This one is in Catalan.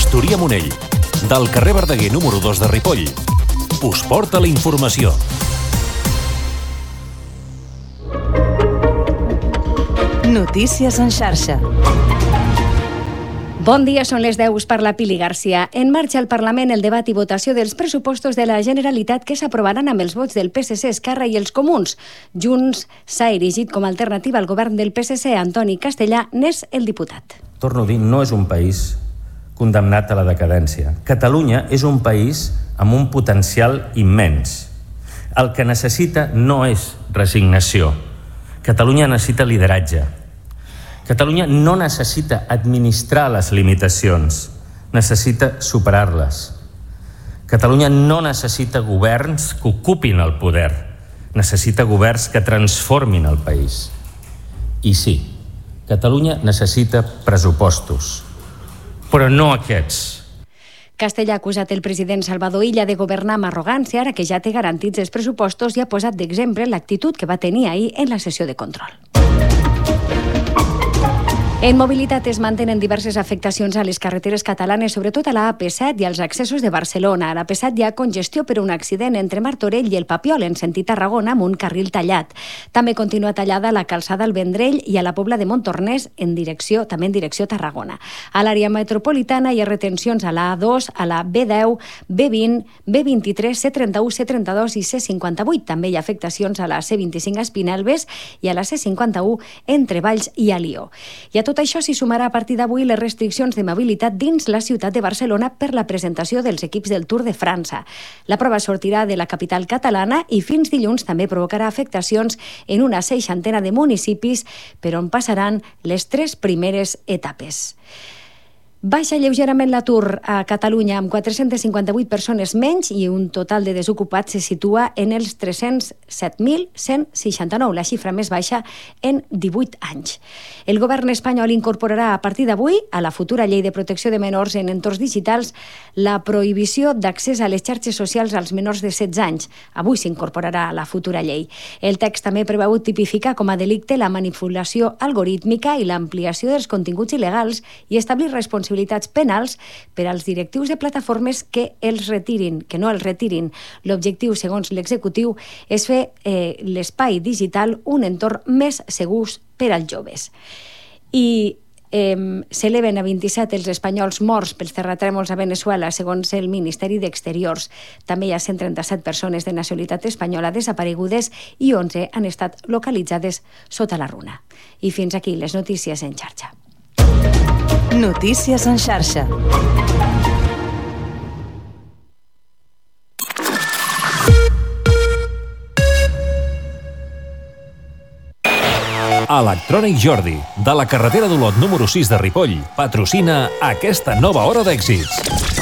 Gestoria-Monell, del carrer Verdaguer número 2 de Ripoll. Us porta la informació. Notícies en xarxa. Bon dia, són les 10, parla Pili Garcia. En marxa al Parlament el debat i votació dels pressupostos de la Generalitat que s'aprovaran amb els vots del PSC, Esquerra i els Comuns. Junts s'ha erigit com a alternativa al govern del PSC. Antoni Castellà n'és el diputat. Torno a dir, no és un país condemnat a la decadència. Catalunya és un país amb un potencial immens. El que necessita no és resignació. Catalunya necessita lideratge. Catalunya no necessita administrar les limitacions, necessita superar-les. Catalunya no necessita governs que ocupin el poder, necessita governs que transformin el país. I sí, Catalunya necessita pressupostos, però no aquests. Castellà ha acusat el president Salvador Illa de governar amb arrogància, ara que ja té garantits els pressupostos, i ha posat d'exemple l'actitud que va tenir ahir en la sessió de control. En mobilitat es mantenen diverses afectacions a les carreteres catalanes, sobretot a la AP7 i als accessos de Barcelona. A la AP7 hi ha congestió per un accident entre Martorell i el Papiol, en sentit Tarragona, amb un carril tallat. També continua tallada la calçada al Vendrell i a la Pobla de Montornès, també en direcció Tarragona. A l'àrea metropolitana hi ha retencions a la A2, a la B10, B20, B23, C31, C32 i C58. També hi ha afectacions a la C25 a Espinelves i a la C51 entre Valls i Alió. I a tot això s'hi sumarà a partir d'avui les restriccions de mobilitat dins la ciutat de Barcelona per la presentació dels equips del Tour de França. La prova sortirà de la capital catalana i fins dilluns també provocarà afectacions en una 60ena de municipis per on passaran les 3 primeres etapes. Baixa lleugerament l'atur a Catalunya amb 458 persones menys i un total de desocupats se situa en els 307.169, la xifra més baixa en 18 anys. El govern espanyol incorporarà a partir d'avui a la futura llei de protecció de menors en entorns digitals la prohibició d'accés a les xarxes socials als menors de 16 anys. Avui s'incorporarà a la futura llei. El text també preveu tipificar com a delicte la manipulació algorítmica i l'ampliació dels continguts il·legals i establir responsabilitats penals per als directius de plataformes que no els retirin. L'objectiu, segons l'executiu, és fer l'espai digital un entorn més segur per als joves. I s'eleven a 27 els espanyols morts pels terratrèmols a Venezuela, segons el Ministeri d'Exteriors. També hi ha 137 persones de nacionalitat espanyola desaparegudes i 11 han estat localitzades sota la runa. I fins aquí les notícies en xarxa. Notícies en xarxa. Electrònic Jordi, de la carretera d'Olot número 6 de Ripoll, patrocina aquesta nova hora d'èxits.